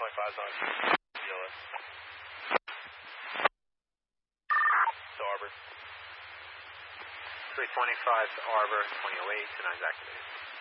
325 is on DLS. To Arbor. 325 to Arbor, 2008, tonight's activated.